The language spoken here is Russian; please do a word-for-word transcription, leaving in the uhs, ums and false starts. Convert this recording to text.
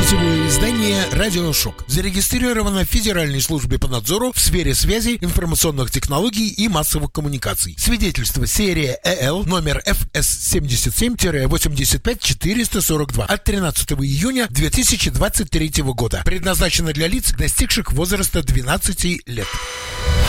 Сетевое издание «Радиошок» зарегистрировано в Федеральной службе по надзору в сфере связи, информационных технологий и массовых коммуникаций. Свидетельство серия ЭЛ номер эф эс семьдесят семь восемьдесят пять четыреста сорок два от тринадцатого июня две тысячи двадцать третьего года. Предназначено для лиц, достигших возраста двенадцати лет.